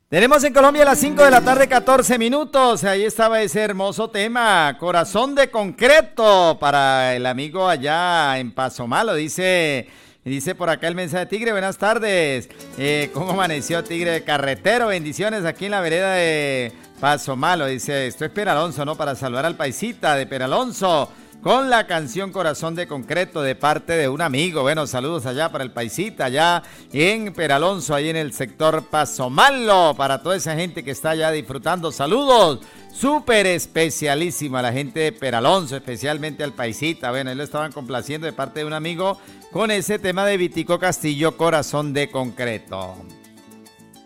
Tenemos en Colombia a las 5 de la tarde, 14 minutos. Ahí estaba ese hermoso tema, Corazón de Concreto, para el amigo allá en Paso Malo. Dice por acá el mensaje de Tigre, buenas tardes. ¿Cómo amaneció Tigre de Carretero? Bendiciones aquí en la vereda de Paso Malo. Dice, esto es Peralonso, ¿no? Para saludar al paisita de Peralonso con la canción Corazón de Concreto de parte de un amigo. Bueno, saludos allá para el paisita, allá en Peralonso, ahí en el sector Paso Malo, para toda esa gente que está allá disfrutando. Saludos, súper especialísima la gente de Peralonso, especialmente al paisita. Bueno, ahí lo estaban complaciendo de parte de un amigo con ese tema de Vitico Castillo, Corazón de Concreto.